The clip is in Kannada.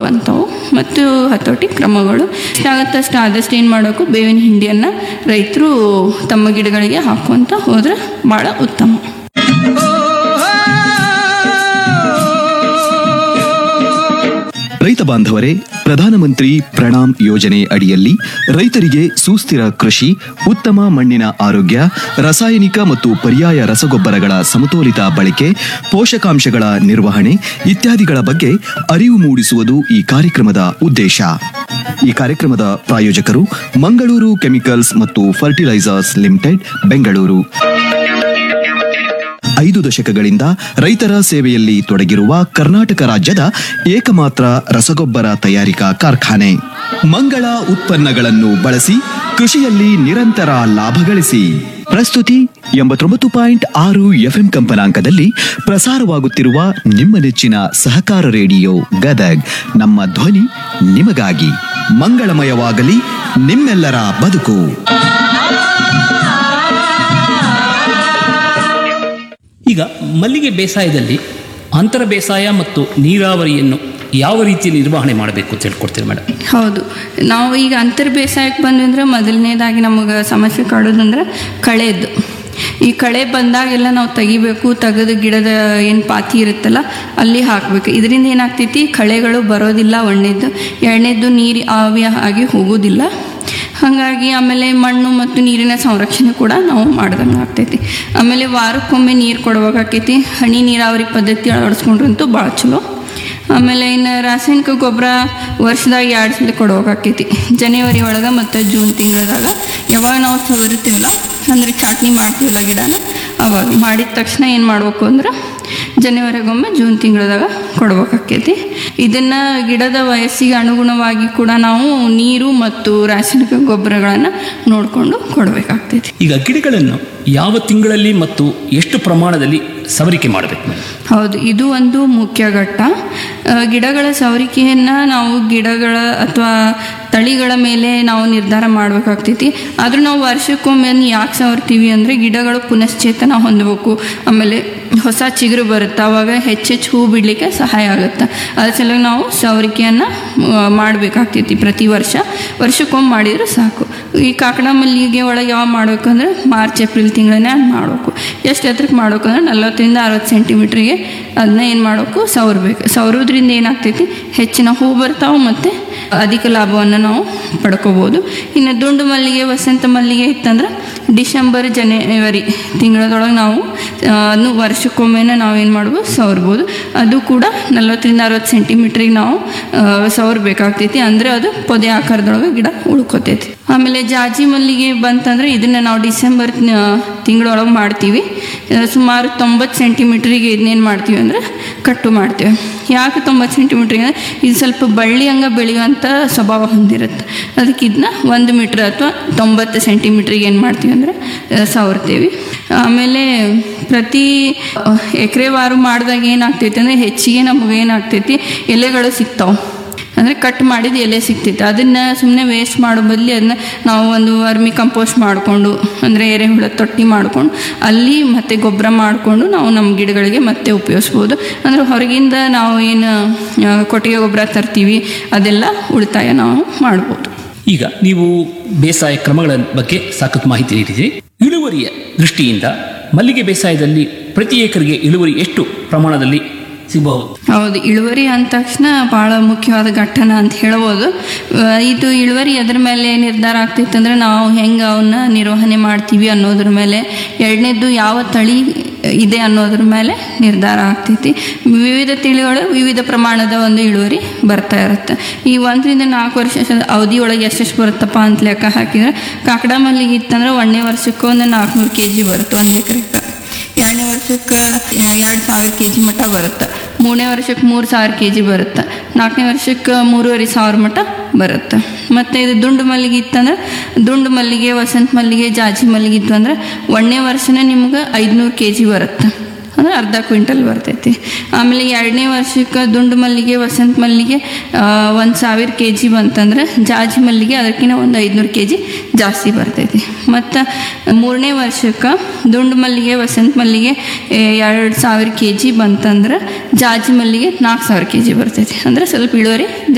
ಅಂಥವು ಮತ್ತು ಹತೋಟಿ ಕ್ರಮಗಳು ಎಷ್ಟಾಗತ್ತಷ್ಟು ಆದಷ್ಟು ಏನು ಮಾಡಬೇಕು, ಬೇವಿನ ಹಿಂಡಿಯನ್ನು ರೈತರು ತಮ್ಮ ಗಿಡಗಳಿಗೆ ಹಾಕುವಂತ ಹೋದ್ರೆ ಭಾಳ ಉತ್ತಮ. ರೈತ ಬಾಂಧವರೇ, ಪ್ರಧಾನಮಂತ್ರಿ ಪ್ರಣಾಮ್ ಯೋಜನೆ ಅಡಿಯಲ್ಲಿ ರೈತರಿಗೆ ಸುಸ್ಥಿರ ಕೃಷಿ, ಉತ್ತಮ ಮಣ್ಣಿನ ಆರೋಗ್ಯ, ರಾಸಾಯನಿಕ ಮತ್ತು ಪರ್ಯಾಯ ರಸಗೊಬ್ಬರಗಳ ಸಮತೋಲಿತ ಬಳಕೆ, ಪೋಷಕಾಂಶಗಳ ನಿರ್ವಹಣೆ ಇತ್ಯಾದಿಗಳ ಬಗ್ಗೆ ಅರಿವು ಮೂಡಿಸುವುದು ಈ ಕಾರ್ಯಕ್ರಮದ ಉದ್ದೇಶ. ಈ ಕಾರ್ಯಕ್ರಮದ ಪ್ರಾಯೋಜಕರು ಮಂಗಳೂರು ಕೆಮಿಕಲ್ಸ್ ಮತ್ತು ಫರ್ಟಿಲೈಸರ್ಸ್ ಲಿಮಿಟೆಡ್, ಬೆಂಗಳೂರು. 5 ದಶಕಗಳಿಂದ ರೈತರ ಸೇವೆಯಲ್ಲಿ ತೊಡಗಿರುವ ಕರ್ನಾಟಕ ರಾಜ್ಯದ ಏಕಮಾತ್ರ ರಸಗೊಬ್ಬರ ತಯಾರಿಕಾ ಕಾರ್ಖಾನೆ. ಮಂಗಳ ಉತ್ಪನ್ನಗಳನ್ನು ಬಳಸಿ ಕೃಷಿಯಲ್ಲಿ ನಿರಂತರ ಲಾಭ ಗಳಿಸಿ. ಪ್ರಸ್ತುತಿ 89.6 FM ಕಂಪನಾಂಕದಲ್ಲಿ ಪ್ರಸಾರವಾಗುತ್ತಿರುವ ನಿಮ್ಮ ನೆಚ್ಚಿನ ಸಹಕಾರ ರೇಡಿಯೋ ಗದಗ್. ನಮ್ಮ ಧ್ವನಿ ನಿಮಗಾಗಿ. ಮಂಗಳಮಯವಾಗಲಿ ನಿಮ್ಮೆಲ್ಲರ ಬದುಕು. ಈಗ ಮಲ್ಲಿಗೆ ಬೇಸಾಯದಲ್ಲಿ ಅಂತರ ಬೇಸಾಯ ಮತ್ತು ನೀರಾವರಿಯನ್ನು ಯಾವ ರೀತಿಯಲ್ಲಿ ನಿರ್ವಹಣೆ ಮಾಡಬೇಕು ಅಂತ ಹೇಳ್ಕೊಡ್ತೀರಿ ಮೇಡಮ್? ಹೌದು, ನಾವು ಈಗ ಅಂತರ್ ಬೇಸಾಯಕ್ಕೆ ಬಂದ್ವಿ ಅಂದ್ರೆ ಮೊದಲನೇದಾಗಿ ನಮಗೆ ಸಮಸ್ಯೆ ಕಾಡೋದಂದ್ರೆ ಕಳೆದು. ಈ ಕಳೆ ಬಂದಾಗೆಲ್ಲ ನಾವು ತೆಗೆದು ಗಿಡದ ಏನು ಪಾತಿ ಇರುತ್ತಲ್ಲ ಅಲ್ಲಿ ಹಾಕಬೇಕು. ಇದರಿಂದ ಏನಾಗ್ತೈತಿ, ಕಳೆಗಳು ಬರೋದಿಲ್ಲ. ಎರಡನೇದ್ದು ನೀರು ಆಗಿ ಹೋಗೋದಿಲ್ಲ. ಹಾಗಾಗಿ ಆಮೇಲೆ ಮಣ್ಣು ಮತ್ತು ನೀರಿನ ಸಂರಕ್ಷಣೆ ಕೂಡ ನಾವು ಮಾಡ್ದಂಗೆ ಆಗ್ತೈತಿ. ಆಮೇಲೆ ವಾರಕ್ಕೊಮ್ಮೆ ನೀರು ಕೊಡ್ಬೇಕಾಕೈತಿ. ಹನಿ ನೀರಾವರಿ ಪದ್ಧತಿ ಅಳವಡಿಸ್ಕೊಂಡ್ರಂತೂ ಭಾಳ ಚಲೋ. ಆಮೇಲೆ ಇನ್ನು ರಾಸಾಯನಿಕ ಗೊಬ್ಬರ ವರ್ಷದಾಗ 2 ಸಲ ಕೊಡ್ಬೇಕಾಕೈತಿ. ಜನವರಿ ಒಳಗೆ ಮತ್ತು ಜೂನ್ ತಿಂಗಳದಾಗ ಯಾವಾಗ ನಾವು ಸವರುತ್ತೀವಲ್ಲ, ಅಂದರೆ ಚಾಟ್ನಿ ಮಾಡ್ತೀವಲ್ಲ ಗಿಡನ, ಅವಾಗ ಮಾಡಿದ ತಕ್ಷಣ ಏನು ಮಾಡಬೇಕು ಅಂದ್ರೆ ಜನವರಿಗೊಮ್ಮೆ ಜೂನ್ ತಿಂಗಳದಾಗ ಕೊಡ್ಬೇಕಾಕೈತಿ. ಇದನ್ನು ಗಿಡದ ವಯಸ್ಸಿಗೆ ಅನುಗುಣವಾಗಿ ಕೂಡ ನಾವು ನೀರು ಮತ್ತು ರಾಸಾಯನಿಕ ಗೊಬ್ಬರಗಳನ್ನು ನೋಡಿಕೊಂಡು ಕೊಡಬೇಕಾಗ್ತೈತಿ. ಈಗ ಗಿಡಗಳನ್ನು ಯಾವ ತಿಂಗಳಲ್ಲಿ ಮತ್ತು ಎಷ್ಟು ಪ್ರಮಾಣದಲ್ಲಿ ಸವರಿಕೆ ಮಾಡಬೇಕು? ಹೌದು, ಇದು ಒಂದು ಮುಖ್ಯ ಘಟ್ಟ. ಗಿಡಗಳ ಸವರಿಕೆಯನ್ನು ನಾವು ಗಿಡಗಳ ಅಥವಾ ತಳಿಗಳ ಮೇಲೆ ನಾವು ನಿರ್ಧಾರ ಮಾಡಬೇಕಾಗ್ತೈತಿ. ಆದರೂ ನಾವು ವರ್ಷಕ್ಕೊಮ್ಮೆ ಯಾಕೆ ಸವರ್ತೀವಿ ಅಂದರೆ ಗಿಡಗಳು ಪುನಶ್ಚೇತನ ಹೊಂದಬೇಕು. ಆಮೇಲೆ ಹೊಸ ಚಿಗುರು ಬರುತ್ತೆ, ಆವಾಗ ಹೆಚ್ಚೆಚ್ಚು ಹೂ ಬಿಡಲಿಕ್ಕೆ ಸಹಾಯ ಆಗುತ್ತೆ. ಅದ್ರ ಸಲುವಾಗಿ ನಾವು ಸವರಿಕೆಯನ್ನು ಮಾಡಬೇಕಾಗ್ತೈತಿ. ಪ್ರತಿ ವರ್ಷಕ್ಕೊಮ್ಮೆ ಮಾಡಿದರೆ ಸಾಕು. ಈ ಕಾಕಡ ಮಲ್ಲಿಗೆ ಒಳಗೆ ಯಾವ ಮಾಡಬೇಕಂದ್ರೆ ಮಾರ್ಚ್ ಏಪ್ರಿಲ್ ತಿಂಗಳನ್ನೇ ಮಾಡಬೇಕು. ಎಷ್ಟು ಎತ್ತರಕ್ಕೆ ಮಾಡಬೇಕು ಅಂದ್ರೆ 40-60 ಸೆಂಟಿಮೀಟ್ರಿಗೆ ಅದನ್ನ ಏನು ಮಾಡಬೇಕು, ಸವರೋದ್ರಿಂದ ಏನಾಗ್ತೈತಿ, ಹೆಚ್ಚಿನ ಹೂ ಬರ್ತಾವೆ ಮತ್ತು ಅಧಿಕ ಲಾಭವನ್ನು ನಾವು ಪಡ್ಕೋಬೋದು. ಇನ್ನು ದುಂಡು ಮಲ್ಲಿಗೆ, ವಸಂತ ಮಲ್ಲಿಗೆ ಇತ್ತಂದ್ರೆ ಡಿಸೆಂಬರ್ ಜನವರಿ ತಿಂಗಳದೊಳಗೆ ನಾವು ವರ್ಷಕ್ಕೊಮ್ಮೆ ನಾವೇನು ಮಾಡ್ಬೋದು, ಸವರ್ಬೋದು. ಅದು ಕೂಡ 40-60 ಸೆಂಟಿಮೀಟ್ರಿಗೆ ನಾವು ಸವರ್ಬೇಕಾಗ್ತೈತಿ. ಅಂದರೆ ಅದು ಪೊದೆ ಆಕಾರದೊಳಗೆ ಗಿಡ ಉಳ್ಕೋತೈತಿ. ಆಮೇಲೆ ಜಾಜಿ ಮಲ್ಲಿಗೆ ಬಂತಂದರೆ ಇದನ್ನು ನಾವು ಡಿಸೆಂಬರ್ ತಿಂಗಳೊಳಗೆ ಮಾಡ್ತೀವಿ. ಸುಮಾರು 90 ಸೆಂಟಿಮೀಟ್ರಿಗೆ ಇದನ್ನೇನು ಮಾಡ್ತೀವಿ ಅಂದರೆ ಕಟ್ಟು ಮಾಡ್ತೀವಿ. ಯಾಕೆ 90 ಸೆಂಟಿಮೀಟ್ರಿಗೆ ಅಂದರೆ ಇದು ಸ್ವಲ್ಪ ಬಳ್ಳಿ ಹಂಗೆ ಬೆಳೆಯುವಂಥ ಸ್ವಭಾವ ಹೊಂದಿರುತ್ತೆ. ಅದಕ್ಕೆ ಇದನ್ನ 1 ಮೀಟ್ರ್ ಅಥವಾ 90 ಸೆಂಟಿಮೀಟ್ರಿಗೆ ಏನು ಮಾಡ್ತೀವಿ ಅಂದರೆ ಸವರ್ತೀವಿ. ಆಮೇಲೆ ಪ್ರತಿ ಎಕರೆವಾರು ಮಾಡಿದಾಗ ಏನಾಗ್ತೈತಿ ಅಂದರೆ ಹೆಚ್ಚಿಗೆ ನಮಗೆ ಏನಾಗ್ತೈತಿ, ಎಲೆಗಳು ಸಿಗ್ತಾವೆ. ಅಂದರೆ ಕಟ್ ಮಾಡಿದ ಎಲೆ ಸಿಗ್ತೈತೆ. ಅದನ್ನು ಸುಮ್ಮನೆ ವೇಸ್ಟ್ ಮಾಡೋ ಬದಲು ಅದನ್ನ ನಾವು ಒಂದು ವರ್ಮಿ ಕಂಪೋಸ್ಟ್ ಮಾಡಿಕೊಂಡು, ಅಂದರೆ ಎರೆಹುಳ ತೊಟ್ಟಿ ಮಾಡಿಕೊಂಡು ಅಲ್ಲಿ ಮತ್ತೆ ಗೊಬ್ಬರ ಮಾಡಿಕೊಂಡು ನಾವು ನಮ್ಮ ಗಿಡಗಳಿಗೆ ಮತ್ತೆ ಉಪಯೋಗಿಸ್ಬೋದು. ಅಂದರೆ ಹೊರಗಿಂದ ನಾವು ಏನು ಕೊಟ್ಟಿಗೆ ಗೊಬ್ಬರ ತರ್ತೀವಿ ಅದೆಲ್ಲ ಉಳಿತಾಯ ನಾವು ಮಾಡ್ಬೋದು. ಈಗ ನೀವು ಬೇಸಾಯ ಕ್ರಮಗಳ ಬಗ್ಗೆ ಸಾಕಷ್ಟು ಮಾಹಿತಿ ನೀಡಿದ್ದೀರಿ. ಇಳುವರಿಯ ದೃಷ್ಟಿಯಿಂದ ಮಲ್ಲಿಗೆ ಬೇಸಾಯದಲ್ಲಿ ಪ್ರತಿ ಎಕರೆಗೆ ಇಳುವರಿ ಎಷ್ಟು ಪ್ರಮಾಣದಲ್ಲಿ ಸಿಗಬಹುದು? ಹೌದು, ಇಳುವರಿ ಅಂದ ತಕ್ಷಣ ಭಾಳ ಮುಖ್ಯವಾದ ಘಟನೆ ಅಂತ ಹೇಳ್ಬೋದು. ಇದು ಇಳುವರಿ ಎದ್ರ ಮೇಲೆ ನಿರ್ಧಾರ ಆಗ್ತೈತೆ ಅಂದರೆ ನಾವು ಹೆಂಗೆ ಅವನ್ನ ನಿರ್ವಹಣೆ ಮಾಡ್ತೀವಿ ಅನ್ನೋದ್ರ ಮೇಲೆ, ಎರಡನೇದ್ದು ಯಾವ ತಳಿ ಇದೆ ಅನ್ನೋದ್ರ ಮೇಲೆ ನಿರ್ಧಾರ ಆಗ್ತೈತಿ. ವಿವಿಧ ತಳಿಗಳು ವಿವಿಧ ಪ್ರಮಾಣದ ಒಂದು ಇಳುವರಿ ಬರ್ತಾ ಇರುತ್ತೆ. ಈ 1-4 ವರ್ಷ ಅವಧಿಯೊಳಗೆ ಎಷ್ಟೆಷ್ಟು ಬರುತ್ತಪ್ಪ ಅಂತ ಲೆಕ್ಕ ಹಾಕಿದರೆ, ಕಾಕಡ ಮಲ್ಲಿಗೆ ಇತ್ತಂದ್ರೆ 1ನೇ ವರ್ಷಕ್ಕೆ ಒಂದು 400 kg ಬರುತ್ತೆ 1 ಎಕರೆಗೆ. 2ನೇ ವರ್ಷಕ್ಕೆ 2000 kg ಮಟ್ಟ ಬರುತ್ತೆ. 3ನೇ ವರ್ಷಕ್ಕೆ 3000 kg ಬರುತ್ತೆ. 4ನೇ ವರ್ಷಕ್ಕೆ 3500 ಮಟ್ಟ ಬರುತ್ತೆ. ಮತ್ತು ಇದು ದುಂಡು ಮಲ್ಲಿಗೆ ಇತ್ತಂದ್ರೆ, ದುಂಡು ಮಲ್ಲಿಗೆ, ವಸಂತ ಮಲ್ಲಿಗೆ, ಜಾಜಿ ಮಲ್ಲಿಗೆ ಇತ್ತು ಅಂದರೆ 1ನೇ ವರ್ಷನೇ ನಿಮ್ಗೆ 500 kg ಬರುತ್ತೆ, ಅಂದರೆ ಅರ್ಧ ಕ್ವಿಂಟಲ್ ಬರ್ತೈತಿ. ಆಮೇಲೆ 2ನೇ ವರ್ಷಕ್ಕೆ ದುಂಡು ಮಲ್ಲಿಗೆ, ವಸಂತ ಮಲ್ಲಿಗೆ 1000 kg ಬಂತಂದ್ರೆ, ಜಾಜಿ ಮಲ್ಲಿಗೆ ಅದಕ್ಕಿಂತ ಒಂದು 500 kg ಜಾಸ್ತಿ ಬರ್ತೈತಿ. ಮತ್ತು 3ನೇ ವರ್ಷಕ್ಕೆ ದುಂಡು ಮಲ್ಲಿಗೆ, ವಸಂತ ಮಲ್ಲಿಗೆ 2000 kg ಬಂತಂದ್ರೆ, ಜಾಜಿ ಮಲ್ಲಿಗೆ 4000 kg ಬರ್ತೈತಿ. ಅಂದರೆ ಸ್ವಲ್ಪ ಇಳುವರಿ